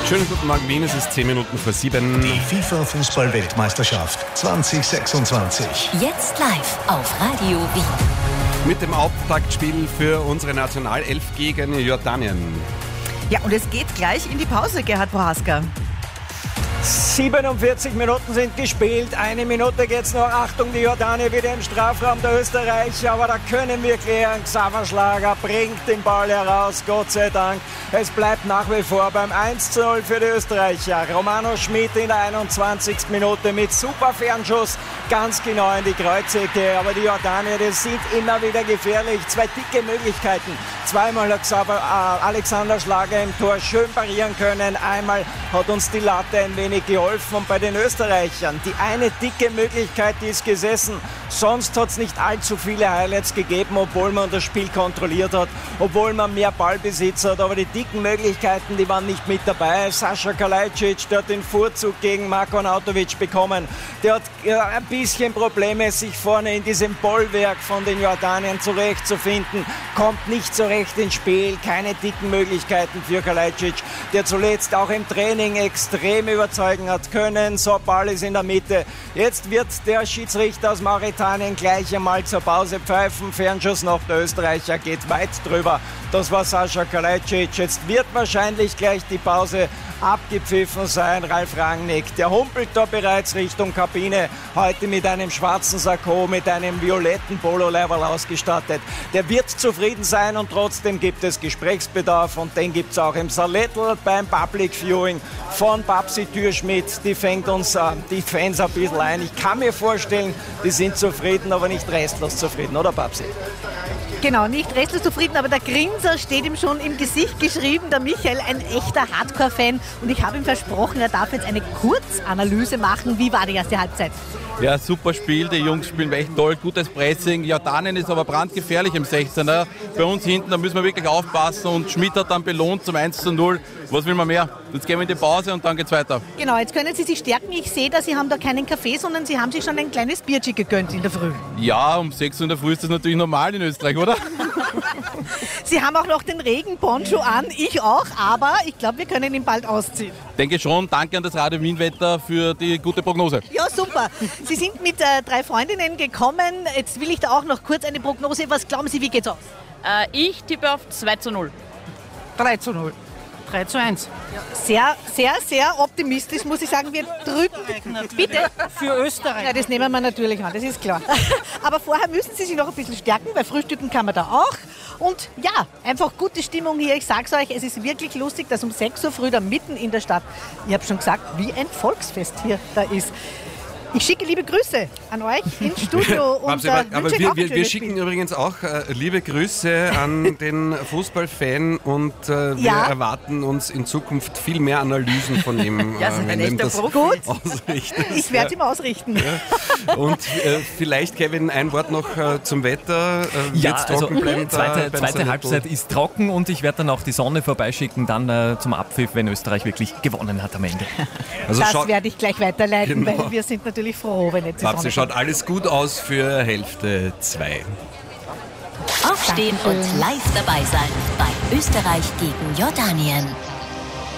Schönen guten Morgen, Wien. Es ist 10 Minuten vor 7. Die FIFA-Fußball-Weltmeisterschaft 2026. Jetzt live auf Radio Wien. Mit dem Auftaktspiel für unsere Nationalelf gegen Jordanien. Ja, und es geht gleich in die Pause, Gerhard Prohaska. 47 Minuten sind gespielt, 1 Minute geht's noch. Achtung, die Jordanier wieder im Strafraum der Österreicher, aber da können wir klären. Xaver Schlager bringt den Ball heraus, Gott sei Dank. Es bleibt nach wie vor beim 1:0 für die Österreicher. Romano Schmid in der 21. Minute mit super Fernschuss, ganz genau in die Kreuzecke. Aber die Jordanier, die sind immer wieder gefährlich. 2 dicke Möglichkeiten. Zweimal hat Alexander Schlager im Tor schön parieren können. Einmal hat uns die Latte ein wenig geholfen. Und bei den Österreichern, die eine dicke Möglichkeit, die ist gesessen. Sonst hat es nicht allzu viele Highlights gegeben, obwohl man das Spiel kontrolliert hat, obwohl man mehr Ballbesitz hat. Aber die dicken Möglichkeiten, die waren nicht mit dabei. Sascha Kalajdzic, der hat den Vorzug gegen Marko Arnautovic bekommen. Der hat ein bisschen Probleme, sich vorne in diesem Bollwerk von den Jordaniern zurechtzufinden. Kommt nicht so recht ins Spiel. Keine dicken Möglichkeiten für Kalajdzic, der zuletzt auch im Training extrem überzeugen hat können. So, Ball ist in der Mitte. Jetzt wird der Schiedsrichter aus Mauretanien gleich einmal zur Pause pfeifen. Fernschuss noch, der Österreicher geht weit drüber. Das war Sascha Kalajdzic. Jetzt wird wahrscheinlich gleich die Pause abgepfiffen sein. Ralf Rangnick, der humpelt da bereits Richtung Kabine. Heute mit einem schwarzen Sakko, mit einem violetten Polo-Leiberl ausgestattet. Der wird zufrieden sein und trotzdem gibt es Gesprächsbedarf und den gibt es auch im Salettl beim Public Viewing von Babsi Türschmidt. Die fängt uns die Fans ein bisschen ein. Ich kann mir vorstellen, die sind zufrieden, aber nicht restlos zufrieden, oder Babsi? Genau, nicht restlos zufrieden, aber der Grinser steht ihm schon im Gesicht geschrieben. Der Michael, ein echter Hardcore-Fan. Und ich habe ihm versprochen, er darf jetzt eine Kurzanalyse machen. Wie war die erste Halbzeit? Ja, super Spiel. Die Jungs spielen echt toll. Gutes Pressing. Jordanien ist aber brandgefährlich im 16er. Bei uns hinten, da müssen wir wirklich aufpassen. Und Schmidt hat dann belohnt zum 1:0. Was will man mehr? Jetzt gehen wir in die Pause und dann geht's weiter. Genau, jetzt können Sie sich stärken. Ich sehe da, Sie haben da keinen Kaffee, sondern Sie haben sich schon ein kleines Bierchen gegönnt in der Früh. Ja, um 6 Uhr in der Früh ist das natürlich normal in Österreich, oder? Sie haben auch noch den Regenponcho an, ich auch, aber ich glaube, wir können ihn bald ausziehen. Denke schon. Danke an das Radio Wien-Wetter für die gute Prognose. Ja, super. Sie sind mit 3 Freundinnen gekommen. Jetzt will ich da auch noch kurz eine Prognose. Was glauben Sie, wie geht's aus? Ich tippe auf 2:0. 3:0. 3:1. Sehr, sehr, sehr optimistisch, muss ich sagen. Wir drücken. Bitte? Für Österreich. Ja, das nehmen wir natürlich an, das ist klar. Aber vorher müssen Sie sich noch ein bisschen stärken, weil frühstücken kann man da auch. Und ja, einfach gute Stimmung hier. Ich sag's euch, es ist wirklich lustig, dass um 6 Uhr früh da mitten in der Stadt, ich habe schon gesagt, wie ein Volksfest hier da ist. Ich schicke liebe Grüße an euch ins Studio. Und, aber wir schicken übrigens auch liebe Grüße an den Fußballfan und wir erwarten uns in Zukunft viel mehr Analysen von ihm. Ja, ein echter Profi. Ausrichtet. Ich werde ihm ausrichten. Ja. Und vielleicht, Kevin, ein Wort noch zum Wetter. Ja, also bleiben zweite Halbzeit ist trocken und ich werde dann auch die Sonne vorbeischicken, dann zum Abpfiff, wenn Österreich wirklich gewonnen hat am Ende. Also das werde ich gleich weiterleiten, genau. weil wir sind natürlich froh, wenn jetzt die Sonne schaut alles gut aus für Hälfte 2. Aufstehen und live dabei sein bei Österreich gegen Jordanien.